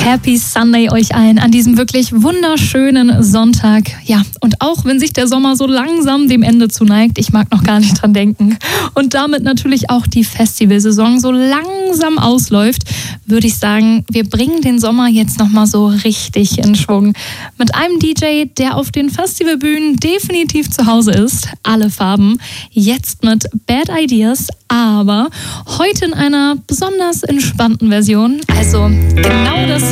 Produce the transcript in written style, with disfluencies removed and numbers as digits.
Happy Sunday euch allen an diesem wirklich wunderschönen Sonntag. Ja, und auch wenn sich der Sommer so langsam dem Ende zuneigt, ich mag noch gar nicht dran denken, und damit natürlich auch die Festivalsaison so langsam ausläuft, würde ich sagen, wir bringen den Sommer jetzt nochmal so richtig in Schwung. Mit einem DJ, der auf den Festivalbühnen definitiv zu Hause ist, alle Farben, jetzt mit Bad Ideas, aber heute in einer besonders entspannten Version. Also genau das